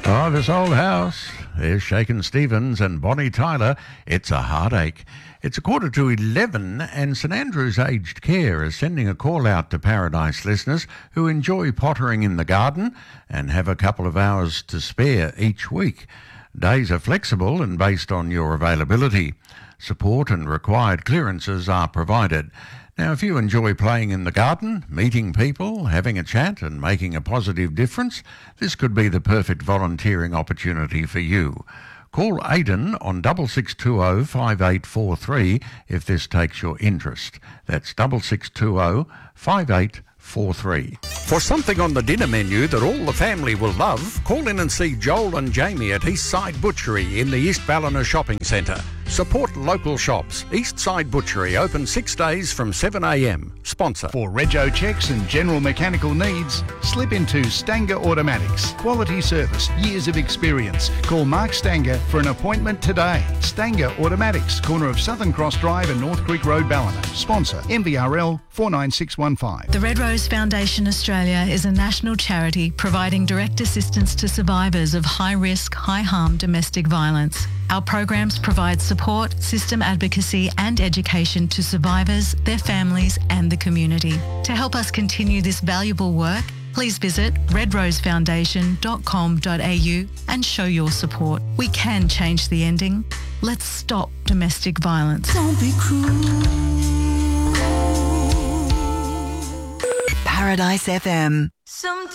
Oh, this old house. There's Shakin' Stevens and Bonnie Tyler. It's a heartache. It's 11:15 and St Andrew's Aged Care is sending a call out to Paradise listeners who enjoy pottering in the garden and have a couple of hours to spare each week. Days are flexible and based on your availability. Support and required clearances are provided. Now, if you enjoy playing in the garden, meeting people, having a chat and making a positive difference, this could be the perfect volunteering opportunity for you. Call Aidan on 6620 5843 if this takes your interest. That's 6620 5843. For something on the dinner menu that all the family will love, call in and see Joel and Jamie at Eastside Butchery in the East Ballina Shopping Centre. Support local shops. Eastside Butchery open 6 days from 7 a.m. Sponsor. For rego checks and general mechanical needs, slip into Stanger Automatics. Quality service, years of experience. Call Mark Stanger for an appointment today. Stanger Automatics, corner of Southern Cross Drive and North Creek Road, Ballina. Sponsor, MVRL 49615. The Red Rose Foundation Australia is a national charity providing direct assistance to survivors of high-risk, high-harm domestic violence. Our programs provide support, system advocacy and education to survivors, their families and the community. To help us continue this valuable work, please visit redrosefoundation.com.au and show your support. We can change the ending. Let's stop domestic violence. Don't be cruel. Paradise FM. Sometimes